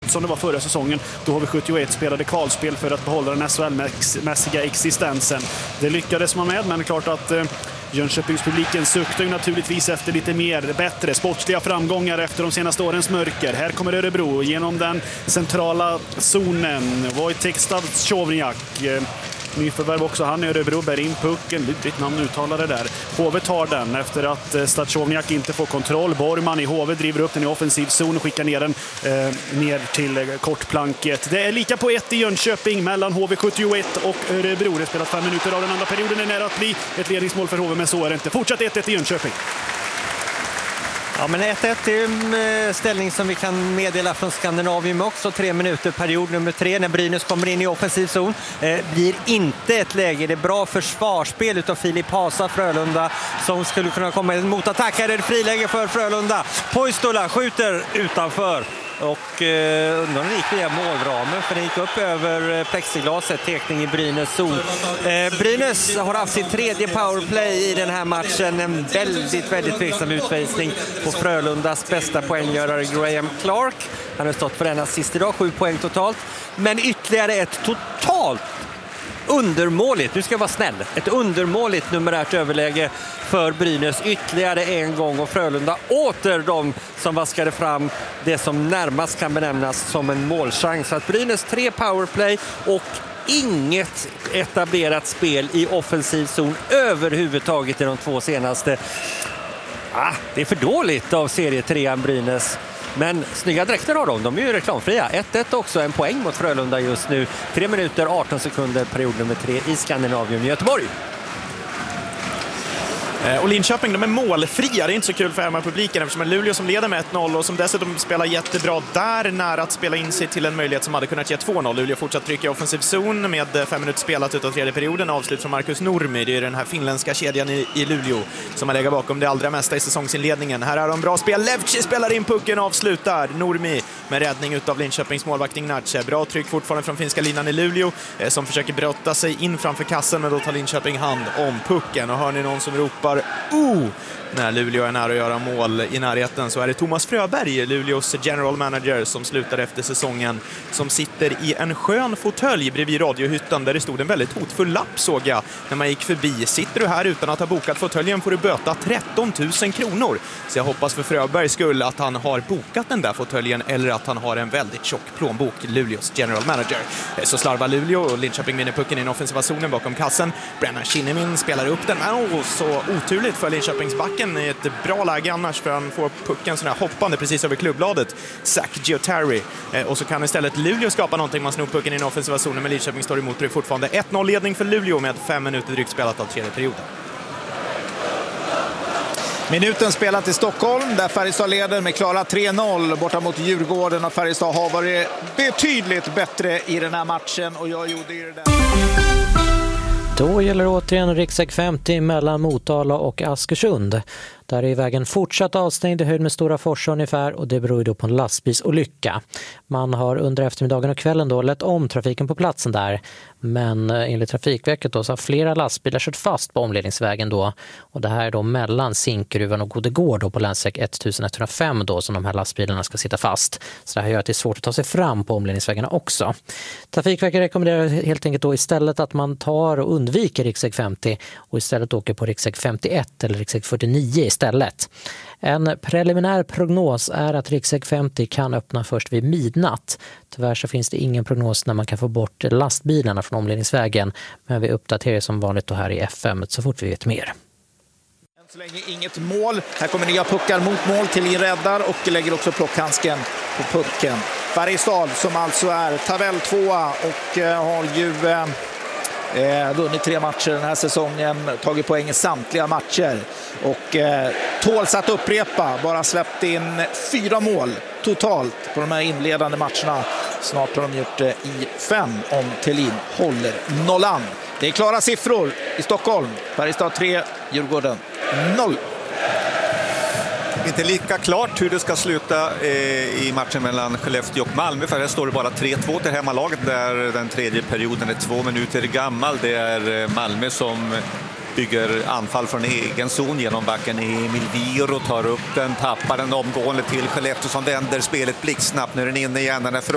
ut som det var förra säsongen då HV71 spelade kvalspel för att behålla den SHL-mässiga existensen. Det lyckades man med, men det är klart att Jönköpingspubliken suktar ju naturligtvis efter lite mer, bättre sportsliga framgångar efter de senaste årens mörker. Här kommer Örebro genom den centrala zonen. Wojtek Stadschowniak, nyförvärv också han i Örebro, bär in pucken, lite namn uttalade där. HV tar den efter att Stadschowniak inte får kontroll. Borgman i HV driver upp den i offensiv zon och skickar ner den ner till kortplanket. Det är lika på 1 i Jönköping mellan HV71 och Örebro. Det spelat 5 minuter av den andra perioden. Det är nära att bli ett ledningsmål för HV, men så är det inte. Fortsatt 1-1 i Jönköping. Ja, men 1-1 är en ställning som vi kan meddela från Skandinavium också. 3 minuter, period nummer 3, när Brynäs kommer in i offensiv zon. Blir inte ett läge. Det är bra försvarsspel utav Filip Hasa, Frölunda, som skulle kunna komma en motattack. Här är det friläge för Frölunda. Poistola skjuter utanför. Och undrar gick via målramen, för den gick upp över plexiglaset, tekning i Brynäs zon. Brynäs har haft sin 3:e powerplay i den här matchen. En väldigt tveksam utvisning på Frölundas bästa poänggörare Graham Clark. Han har stått för en assist idag, 7 poäng totalt. Men ytterligare ett totalt undermåligt, nu ska jag vara snäll, ett undermåligt numerärt överläge för Brynäs ytterligare en gång, och Frölunda åter de som vaskade fram det som närmast kan benämnas som en målchans. Så att Brynäs 3 powerplay och inget etablerat spel i offensiv zon överhuvudtaget i de 2 senaste. Det är för dåligt av serie 3an Brynäs. Men snygga dräkter har de är ju reklamfria. 1-1 också, en poäng mot Frölunda just nu. 3 minuter, 18 sekunder, period nummer 3 i Skandinavium i Göteborg. Och Linköping, de är målfria. Det är inte så kul för hemmapubliken eftersom Luleå som leder med 1-0 och som dessutom spelar jättebra där, nära att spela in sig till en möjlighet som hade kunnat ge 2-0. Luleå fortsatt trycka i offensiv zon med 5 minuter spelat utav 3:e perioden. Avslut från Marcus Nurmi. Det är den här finländska kedjan i Luleå som har legat bakom det allra mesta i säsongsinledningen. Här har de bra spel. Levci spelar in pucken och avslutar. Nurmi med räddning utav Linköpings målvakt Ignace. Bra tryck fortfarande från finska linan i Luleå som försöker brotta sig in framför kassen, men då tar Linköping hand om pucken. Och hör ni någon som ropar när Luleå är nära att göra mål i närheten, så är det Thomas Fröberg, Luleås general manager, som slutar efter säsongen, som sitter i en skön fåtölj bredvid radiohyttan där det stod en väldigt hotfull lapp, såg jag när man gick förbi. Sitter du här utan att ha bokat fåtöljen får du böta 13 000 kronor. Så jag hoppas för Fröbergs skull att han har bokat den där fåtöljen, eller att han har en väldigt tjock plånbok, Luleås general manager. Så slarvar Luleå och Linköping vinner pucken i den offensiva zonen bakom kassen. Brennan Kinnamin spelar upp den, så oturligt för Linköpingsbacken i ett bra läge annars, för han får pucken sån här hoppande precis över klubbladet, Zach Giottari. Och så kan istället Luleå skapa någonting. Man snor pucken i den offensiva zonen, men Linköping står emot. Det är fortfarande 1-0-ledning för Luleå med 5 minuter drygt spelat av 3:e perioden. Minuten spelat i Stockholm där Färjestad leder med klara 3-0 borta mot Djurgården, och Färjestad har varit betydligt bättre i den här matchen, och jag gjorde ju det där. Då gäller återigen riksväg 50 mellan Motala och Askersund. Där är vägen fortsatt avstängd i höjd med Stora Forsa ungefär, och det beror då på en lastbilsolycka. Man har under eftermiddagen och kvällen då lett om trafiken på platsen där, men enligt Trafikverket då så har flera lastbilar kört fast på omledningsvägen då, och det här är då mellan Zinkgruvan och Godegård då på länsväg 1105 då som de här lastbilarna ska sitta fast. Så det här gör att det är svårt att ta sig fram på omledningsvägarna också. Trafikverket rekommenderar helt enkelt då istället att man tar och undviker riksväg 50 och istället åker på riksväg 51 eller riksväg 49 istället. En preliminär prognos är att riksväg 50 kan öppna först vid midnatt. Tyvärr så finns det ingen prognos när man kan få bort lastbilarna från omledningsvägen, men vi uppdaterar som vanligt då här i FM så fort vi vet mer. Än så länge inget mål. Här kommer nya puckar mot mål till räddar och lägger också plockhandsken på pucken. Färjestad som alltså är tabell 2 och har ju vunnit 3 matcher den här säsongen, tagit poäng i samtliga matcher och tåls att upprepa, bara släppt in 4 mål totalt på de här inledande matcherna. Snart har de gjort det i 5 om Thelin håller nollan. Det är klara siffror i Stockholm. Färjestad 3, Djurgården 0. Inte lika klart hur det ska sluta i matchen mellan Skellefteå och Malmö, för här står det bara 3-2 till hemmalaget där den 3:e perioden är 2 minuter gammal. Det är Malmö som bygger anfall från egen zon genom backen. Emil Viro tar upp den, tappar den omgående till Skellefteå som vänder spelet blixtsnabbt. Nu är den inne igen. Den är